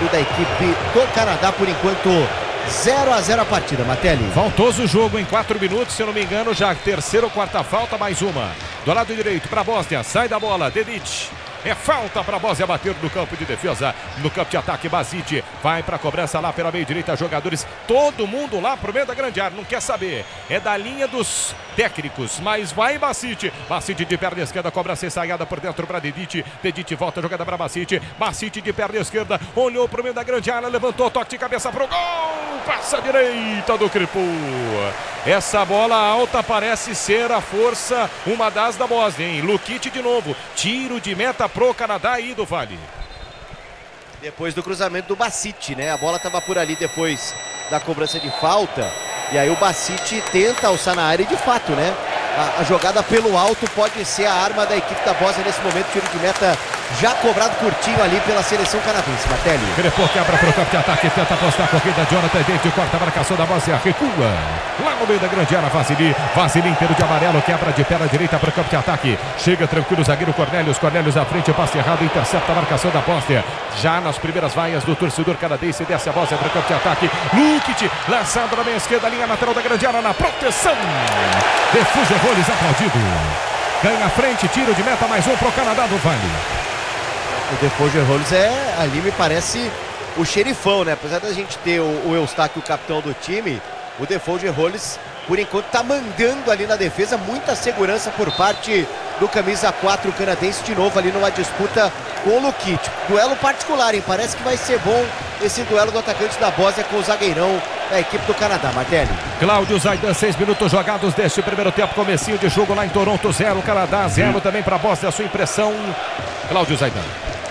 da equipe do Canadá. Por enquanto 0-0 a partida, Matelli. Faltoso jogo em 4 minutos, se eu não me engano, já terceira ou quarta falta, mais uma. Do lado direito para a Bósnia, sai da bola, Dedić. É falta para a Bósnia bater no campo de defesa, no campo de ataque. Basic vai para a cobrança lá pela meia direita. Jogadores, todo mundo lá pro meio da grande área, não quer saber. É da linha dos técnicos, mas vai Basic. Basic de perna esquerda, cobrança ensaiada por dentro para Dedić. Dedić volta a jogada para Basic. Basic de perna esquerda, olhou pro meio da grande área, levantou, toque de cabeça pro gol. Passa a direita do Kripo. Essa bola alta parece ser a força, uma das da Bósnia, hein? Lukic de novo, tiro de meta pro Canadá aí do Vale. Depois do cruzamento do Basic, né? A bola estava por ali depois da cobrança de falta. E aí o Basic tenta alçar na área e de fato, né? A jogada pelo alto pode ser a arma da equipe da Bósnia nesse momento. Tiro de meta já cobrado curtinho ali pela seleção canadense, Matelli. Crepô quebra para o campo de ataque, tenta apostar a corrida. Jonathan David corta a marcação da Bósnia, recua. Lá no meio da grande área, Vasily inteiro de amarelo, quebra de perna direita para o campo de ataque. Chega tranquilo o zagueiro Cornelius à frente, passe errado, intercepta a marcação da Bósnia. Já nas primeiras vaias do torcedor canadense, desce a Bósnia para o campo de ataque. Lukic, lançado na meia esquerda, linha lateral da grande área, na proteção. Defuse Roles aplaudido. Ganha a frente, tiro de meta, mais um para o Canadá do Vale. O Defoe Roles ali me parece o xerifão, né? Apesar da gente ter o Eustáquio, o capitão do time, o Defoe Roles, por enquanto, tá mandando ali na defesa. Muita segurança por parte do camisa 4 canadense, de novo ali numa disputa com o Lukic. Duelo particular, hein? Parece que vai ser bom esse duelo do atacante da Bósnia com o zagueirão da equipe do Canadá, Martelli. Cláudio Zaidan, 6 minutos jogados deste primeiro tempo, comecinho de jogo lá em Toronto, 0, Canadá 0 também para a Bósnia. A sua impressão, Cláudio Zaidan?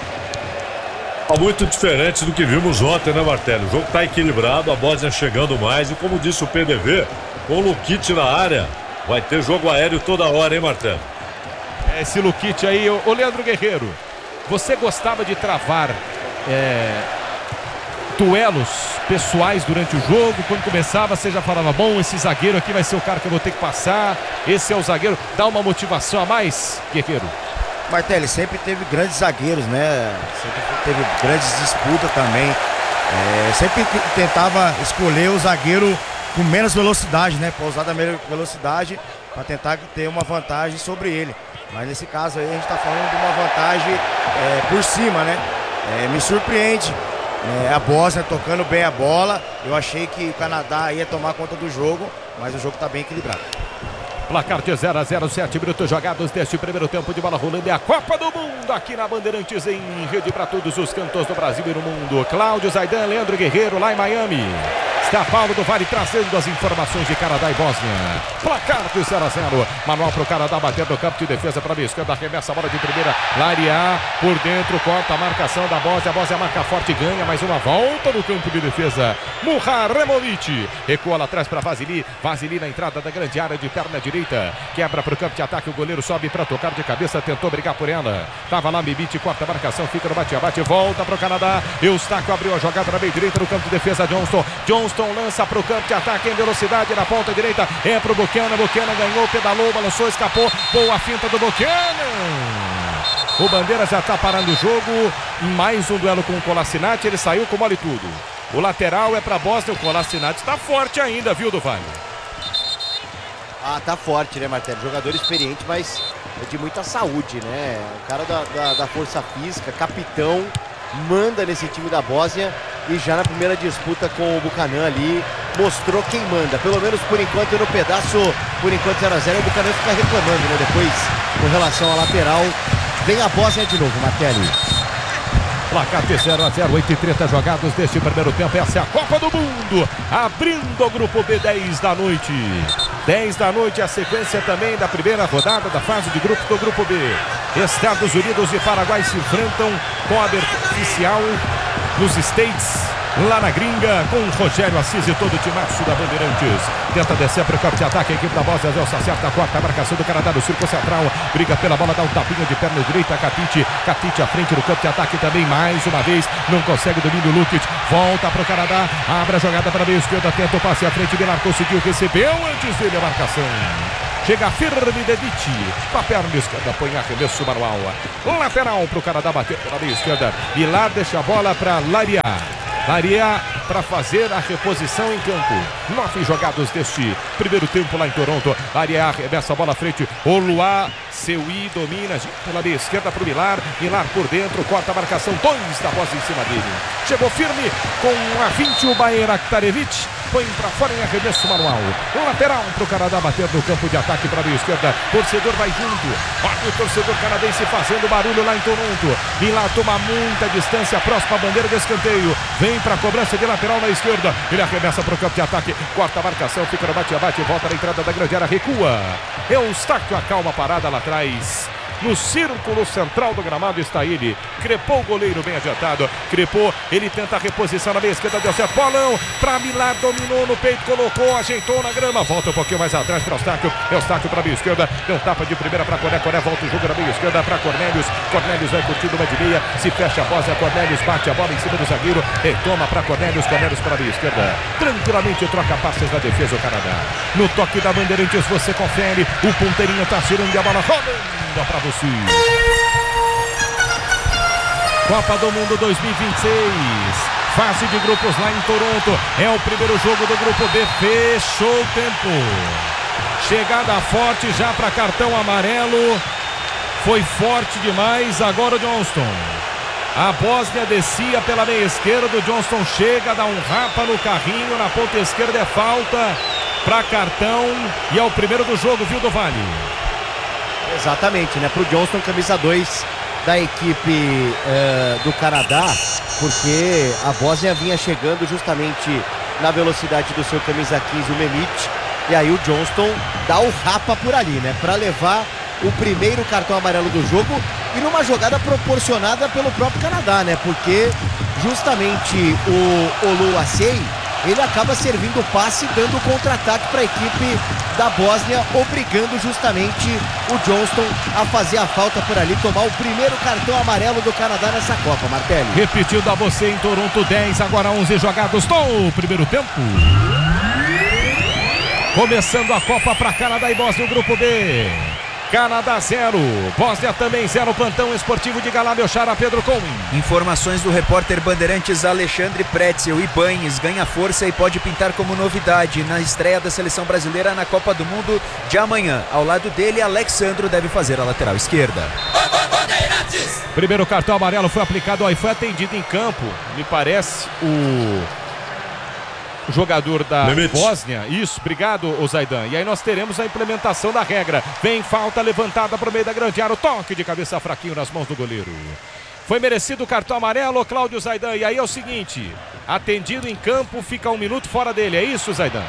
Muito diferente do que vimos ontem, né, Martelli? O jogo está equilibrado, a Bósnia chegando mais e, como disse o PDV, com o Lukic na área, vai ter jogo aéreo toda hora, hein, Martelli? Esse Lukic aí, ô Leandro Guerreiro, você gostava de travar duelos pessoais durante o jogo? Quando começava, você já falava, bom, esse zagueiro aqui vai ser o cara que eu vou ter que passar, esse é o zagueiro, dá uma motivação a mais, Guerreiro? Martelli, sempre teve grandes zagueiros, né? Sempre teve grandes disputas também. Sempre tentava escolher o zagueiro com menos velocidade, né? Para usar da melhor velocidade, para tentar ter uma vantagem sobre ele. Mas nesse caso aí a gente está falando de uma vantagem por cima, né? Me surpreende a Bósnia tocando bem a bola. Eu achei que o Canadá ia tomar conta do jogo, mas o jogo está bem equilibrado. Placar de 0-0, 7 minutos jogados deste primeiro tempo de bola rolando. É a Copa do Mundo aqui na Bandeirantes, em rede para todos os cantos do Brasil e no mundo. Cláudio Zaidan, Leandro Guerreiro lá em Miami. Está Paulo do Vale trazendo as informações de Canadá e Bósnia. Placar de 0-0. Manual para o Canadá bater no campo de defesa para a esquerda. Arremessa a bola de primeira. Lária por dentro. Corta a marcação da Bósnia. A Bósnia marca forte e ganha mais uma volta no campo de defesa. Muharemovic recua lá atrás para Vasily. Vasily na entrada da grande área de perna direita. Quebra para o campo de ataque. O goleiro sobe para tocar de cabeça. Tentou brigar por ela. Tava lá Mibit. Corta a marcação. Fica no bate-abate. Volta para o Canadá. Eustáquio abriu a jogada na meia direita no campo de defesa. Johnston lança para o campo de ataque em velocidade na ponta direita, para o Buchanan ganhou, pedalou, balançou, escapou, boa finta do Buchanan. O Bandeira já está parando o jogo, mais um duelo com o Kolasinac, ele saiu com mole tudo. O lateral é para a Bósnia, o Kolasinac está forte ainda, viu, do Vale? Tá forte, né, Martelli? Jogador experiente, mas de muita saúde, né? O cara da força física, capitão, manda nesse time da Bósnia e já na primeira disputa com o Buchanan ali mostrou quem manda, pelo menos por enquanto no pedaço, por enquanto 0-0, o Buchanan fica reclamando, né? Depois, com relação à lateral, vem a Bósnia de novo, Martelli. Placar de 0-0, 8h30 jogados deste primeiro tempo. Essa é a Copa do Mundo, abrindo o grupo B, 10 da noite. 10 da noite, a sequência também da primeira rodada da fase de grupos do grupo B. Estados Unidos e Paraguai se enfrentam com a abertura oficial nos States, lá na gringa, com o Rogério Assis e todo o timaço da Bandeirantes. Tenta descer para o campo de ataque, a equipe da Bósnia, Zelsa acerta a quarta marcação do Canadá no círculo central, briga pela bola, dá um tapinha de perna direita, Katic à frente no campo de ataque também, mais uma vez, não consegue domínio, Lukic, volta para o Canadá, abre a jogada para a meia esquerda, tenta o passe à frente, Bilar conseguiu, recebeu antes dele a marcação. Chega firme Dedici. Com a perna esquerda, põe arremesso manual. Lateral para o Canadá bater pela meia esquerda. Vilar deixa a bola para Laria. Laria para fazer a reposição em campo. 9 jogados deste primeiro tempo lá em Toronto. Laria arremessa a bola à frente. Oluá Seui domina pela meia esquerda para o Vilar. Vilar por dentro, corta a marcação. 2 da bola em cima dele. Chegou firme com a 20 o Bayraktarevich. Põe para fora em arremesso manual. O lateral para o Canadá bater no campo de ataque para a meia esquerda. Torcedor vai junto. Olha o torcedor canadense fazendo barulho lá em Toronto. Vilar toma muita distância. Próxima bandeira de escanteio. Vem para a cobrança de lateral na esquerda. Ele arremessa para o campo de ataque. Corta a marcação. Fica no bate-a-bate. Volta na entrada da grande área. Recua. Eustáquio acalma a parada lá atrás. No círculo central do gramado está ele. Crepou o goleiro bem adiantado. Crepou, ele tenta a reposição na meia esquerda. Deu certo. Bolão para Vilar, dominou no peito, colocou, ajeitou na grama. Volta um pouquinho mais atrás para Eustáquio. Eustáquio para a meia esquerda. Deu tapa de primeira para Coné. Coné volta o jogo na meia esquerda para Cornelius. Cornelius vai curtindo uma de meia. Se fecha a Bósnia. Cornelius bate a bola em cima do zagueiro. Retoma para Cornelius. Cornelius para a meia esquerda. Tranquilamente troca passes na defesa o Canadá. No toque da Bandeirantes você confere. O ponteirinho está tirando a bola rolando para você. Copa do Mundo 2026, fase de grupos lá em Toronto. É o primeiro jogo do grupo B. Fechou o tempo. Chegada forte já para cartão amarelo. Foi forte demais. Agora o Johnston. A Bósnia descia pela meia esquerda. O Johnston chega, dá um rapa no carrinho. Na ponta esquerda é falta para cartão. E é o primeiro do jogo, viu, do Vale? Exatamente, né? Para o Johnston, camisa 2 da equipe do Canadá, porque a Bósnia vinha chegando justamente na velocidade do seu camisa 15, o Memic, e aí o Johnston dá o rapa por ali, né? Para levar o primeiro cartão amarelo do jogo e numa jogada proporcionada pelo próprio Canadá, né? Porque justamente o Oluwasei, ele acaba servindo o passe, dando contra-ataque para a equipe da Bósnia, obrigando justamente o Johnston a fazer a falta por ali, tomar o primeiro cartão amarelo do Canadá nessa Copa, Martelli. Repetindo a você em Toronto, 10, agora 11 jogados do primeiro tempo. Começando a Copa para Canadá e Bósnia, o grupo B. Canadá 0, Bósnia também 0, plantão esportivo de Galá, meu xará Pedro Com. Informações do repórter Bandeirantes Alexandre Pretzel. Ibañez ganha força e pode pintar como novidade na estreia da seleção brasileira na Copa do Mundo de amanhã. Ao lado dele, Alexandro deve fazer a lateral esquerda. Primeiro cartão amarelo foi aplicado, aí foi atendido em campo, me parece, o jogador da Bósnia. Isso, obrigado, Zaidan. E aí nós teremos a implementação da regra. Vem falta levantada para o meio da grande área. O toque de cabeça fraquinho nas mãos do goleiro. Foi merecido o cartão amarelo, Cláudio Zaidan. E aí é o seguinte, atendido em campo, fica 1 minuto fora dele. É isso, Zaidan?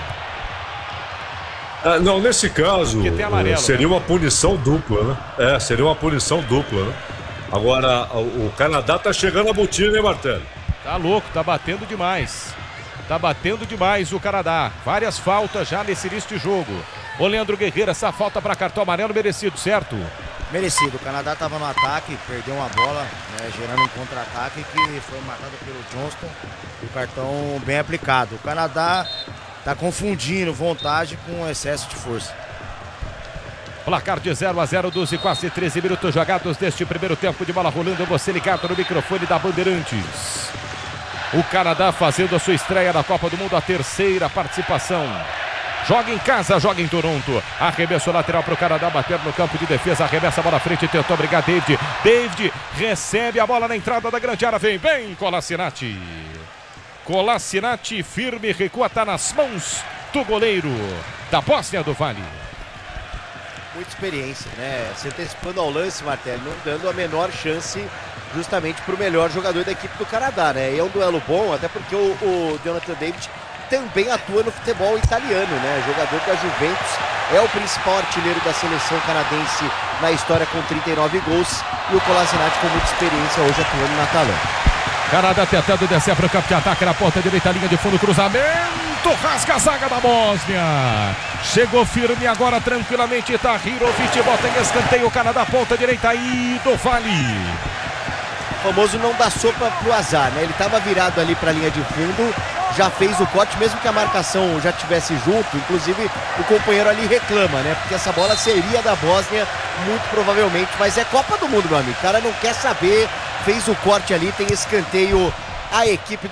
Não, nesse caso, amarelo, seria né? uma punição dupla, né? Seria uma punição dupla, né? Agora, o Canadá tá chegando a botina, hein, Martelli? Tá louco, tá batendo demais. Tá batendo demais o Canadá. Várias faltas já nesse início de jogo. O Leandro Guerreiro, essa falta para cartão amarelo merecido, certo? Merecido. O Canadá estava no ataque, perdeu uma bola, né, gerando um contra-ataque que foi matado pelo Johnston. E o cartão bem aplicado. O Canadá está confundindo vontade com excesso de força. Placar de 0-0, 12, quase 13 minutos jogados deste primeiro tempo de bola rolando. Você ligado no microfone da Bandeirantes. O Canadá fazendo a sua estreia na Copa do Mundo, a terceira participação. Joga em casa, joga em Toronto. Arremesso lateral para o Canadá bater no campo de defesa. Arremessa a bola à frente, tentou brigar David. David recebe a bola na entrada da grande área. Vem bem, Kolasinac. Kolasinac firme, recua, está nas mãos do goleiro da Bósnia do Vale. Muita experiência, né? Se antecipando ao lance, Martelli, não dando a menor chance justamente para o melhor jogador da equipe do Canadá, né? E é um duelo bom, até porque o Jonathan David também atua no futebol italiano, né? Jogador da Juventus, é o principal artilheiro da seleção canadense na história com 39 gols, e o Kolasinac com muita experiência hoje atuando na Atalanta. Canadá tentando descer para o campo de ataque na ponta direita, linha de fundo, cruzamento, rasga a zaga da Bósnia. Chegou firme agora tranquilamente, Tahirovic bota em escanteio o Canadá, ponta direita aí do Vale. O famoso não dá sopa pro azar, né? Ele estava virado ali para a linha de fundo, já fez o corte, mesmo que a marcação já estivesse junto. Inclusive o companheiro ali reclama, né? Porque essa bola seria da Bósnia, muito provavelmente, mas é Copa do Mundo, meu amigo. O cara não quer saber, fez o corte ali, tem escanteio a equipe